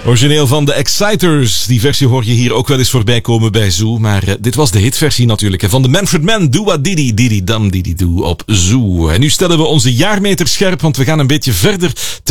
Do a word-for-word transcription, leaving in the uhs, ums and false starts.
Origineel van de Exciters. Die versie hoor je hier ook wel eens voorbij komen bij Zoo. Maar uh, dit was de hitversie natuurlijk. Van de Manfred Mann, Doa Didi, Didi Dam Didi Doo op Zoo. En nu stellen we onze jaarmeter scherp, want we gaan een beetje verder.